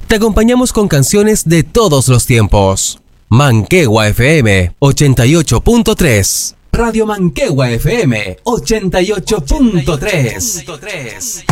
Te acompañamos con canciones de todos los tiempos. Manquehua FM 88.3. Radio Manquehua FM 88.3.